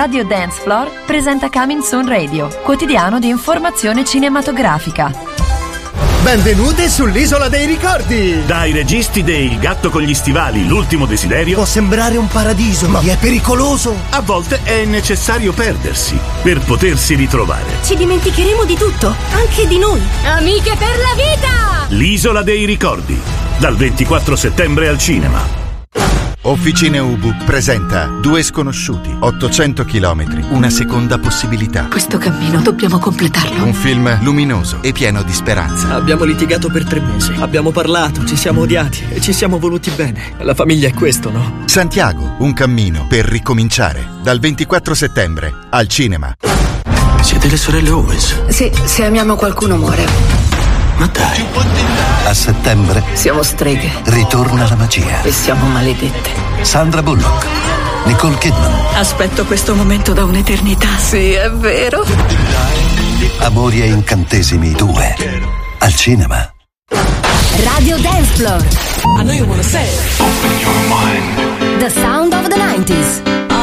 Radio Dance Floor presenta Coming Soon Radio, quotidiano di informazione cinematografica. Benvenute sull'Isola dei Ricordi! Dai registi dei Il gatto con gli stivali, l'ultimo desiderio. Può sembrare un paradiso, ma è pericoloso. A volte è necessario perdersi per potersi ritrovare. Ci dimenticheremo di tutto, anche di noi. Amiche per la vita! L'Isola dei Ricordi, dal 24 settembre al cinema. Officine Ubu presenta Due sconosciuti, 800 chilometri, una seconda possibilità. Questo cammino dobbiamo completarlo. Un film luminoso e pieno di speranza. Abbiamo litigato per 3 mesi, abbiamo parlato, ci siamo odiati e ci siamo voluti bene. La famiglia è questo, no? Santiago, un cammino per ricominciare. Dal 24 settembre al cinema. Siete le sorelle Owens? Sì, se amiamo qualcuno muore. Ma dai. A settembre Siamo streghe ritorna la magia. e siamo maledette. Sandra Bullock, Nicole Kidman, Aspetto questo momento da un'eternità. Sì, è vero. Amori e incantesimi 2 al cinema. Radio Dance Floor. I know you wanna say The sound of the 90s.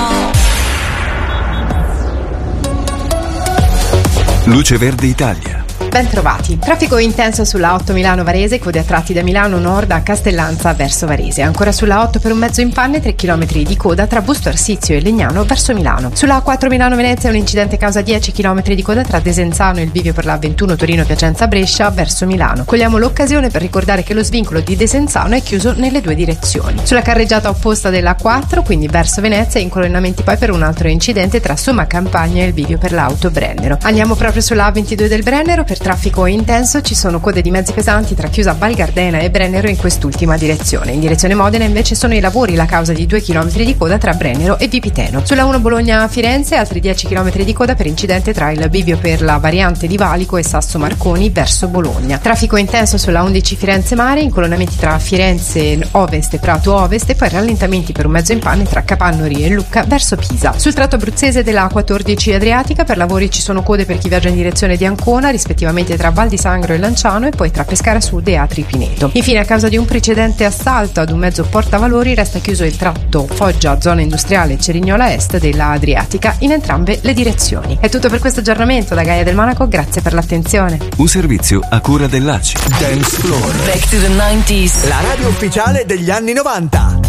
Luce Verde Italia. Ben trovati. Traffico intenso sulla 8 Milano-Varese, code a tratti da Milano Nord a Castellanza verso Varese. Ancora sulla 8 per un mezzo in panne, 3 km di coda tra Busto Arsizio e Legnano verso Milano. Sulla A4 Milano-Venezia un incidente causa 10 km di coda tra Desenzano e il bivio per la A21 Torino-Piacenza-Brescia verso Milano. Cogliamo l'occasione per ricordare che lo svincolo di Desenzano è chiuso nelle due direzioni. Sulla carreggiata opposta della A4, quindi verso Venezia, incolonnamenti poi per un altro incidente tra Somma Campagna e il bivio per l'auto Brennero. Andiamo proprio sulla A22 del Brennero. Per traffico intenso ci sono code di mezzi pesanti tra chiusa Val Gardena e Brennero in quest'ultima direzione. In direzione Modena invece sono i lavori, la causa di 2 km di coda tra Brennero e Vipiteno. Sulla 1 Bologna-Firenze altri 10 km di coda per incidente tra il bivio per la variante di Valico e Sasso Marconi verso Bologna. Traffico intenso sulla 11 Firenze-Mare, incolonnamenti tra Firenze Ovest e Prato Ovest e poi rallentamenti per un mezzo in panne tra Capannori e Lucca verso Pisa. Sul tratto abruzzese della A14 Adriatica per lavori ci sono code per chi viaggia in direzione di Ancona, rispettivamente tra Val di Sangro e Lanciano e poi tra Pescara Sud e Atri Pineto. Infine, a causa di un precedente assalto ad un mezzo portavalori resta chiuso il tratto Foggia zona industriale Cerignola Est della Adriatica in entrambe le direzioni. È tutto per questo aggiornamento da Gaia del Monaco, grazie per l'attenzione. Un servizio a cura dell'ACI. Dance Floor, Back to the 90s. la radio ufficiale degli anni 90.